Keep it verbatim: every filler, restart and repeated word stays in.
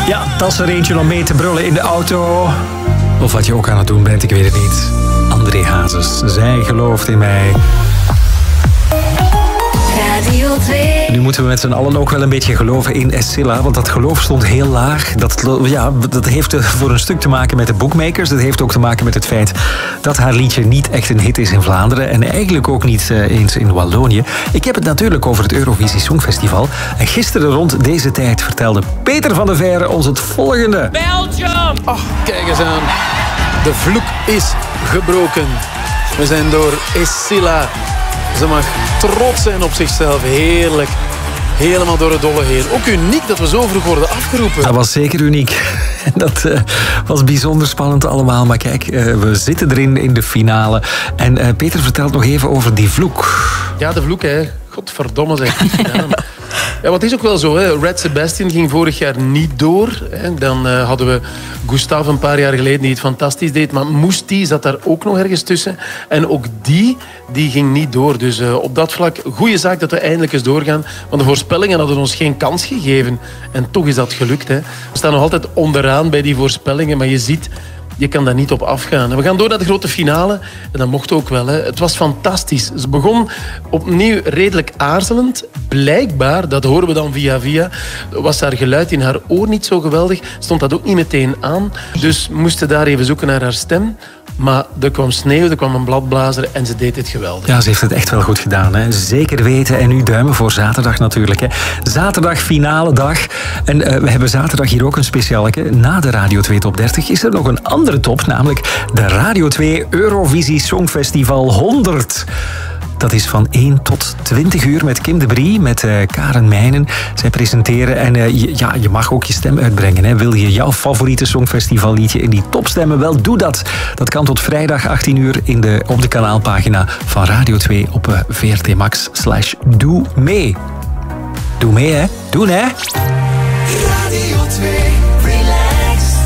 Ja, dat is er eentje om mee te brullen in de auto. Of wat je ook aan het doen bent, ik weet het niet. André Hazes, zij gelooft in mij. Radio twee. Nu moeten we met z'n allen ook wel een beetje geloven in Escilla, want dat geloof stond heel laag. Dat, ja, dat heeft voor een stuk te maken met de bookmakers. Dat heeft ook te maken met het feit dat haar liedje niet echt een hit is in Vlaanderen en eigenlijk ook niet uh, eens in Wallonië. Ik heb het natuurlijk over het Eurovisie Songfestival. En gisteren rond deze tijd vertelde Peter van de Veire ons het volgende. Belgium! Ach, kijk eens aan. De vloek is gebroken. We zijn door Escilla. Ze mag trots zijn op zichzelf. Heerlijk. Helemaal door het dolle heen. Ook uniek dat we zo vroeg worden afgeroepen. Dat was zeker uniek. Dat uh, was bijzonder spannend allemaal. Maar kijk, uh, we zitten erin in de finale. En uh, Peter vertelt nog even over die vloek. Ja, de vloek, hè. Godverdomme, zeg. Ja. Ja, wat is ook wel zo, hè. Red Sebastian ging vorig jaar niet door. Hè. Dan uh, hadden we Gustav een paar jaar geleden die het fantastisch deed. Maar Moesti zat daar ook nog ergens tussen. En ook die, die ging niet door. Dus uh, op dat vlak, goede zaak dat we eindelijk eens doorgaan. Want de voorspellingen hadden ons geen kans gegeven. En toch is dat gelukt. Hè. We staan nog altijd onderaan bij die voorspellingen. Maar je ziet, je kan daar niet op afgaan. En we gaan door naar de grote finale. En dat mocht ook wel. Hè. Het was fantastisch. Ze begon opnieuw redelijk aarzelend. Blijkbaar, dat horen we dan via via, was haar geluid in haar oor niet zo geweldig. Stond dat ook niet meteen aan. Dus moesten daar even zoeken naar haar stem. Maar er kwam sneeuw, er kwam een bladblazer en ze deed het geweldig. Ja, ze heeft het echt wel goed gedaan. Hè? Zeker weten. En nu duimen voor zaterdag natuurlijk. Hè? Zaterdag, finale dag. En uh, we hebben zaterdag hier ook een specialeke. Na de Radio twee Top dertig is er nog een andere top. Namelijk de Radio twee Eurovisie Songfestival honderd. Dat is van één tot twintig uur met Kim de Brie, met uh, Karen Meijnen. Zij presenteren en uh, je, ja, je mag ook je stem uitbrengen. Hè. Wil je jouw favoriete songfestivalliedje in die top stemmen? Wel, doe dat. Dat kan tot vrijdag achttien uur in de, op de kanaalpagina van Radio twee op uh, V R T Max slash doe mee. Doe mee, hè. Doen, hè. Radio twee.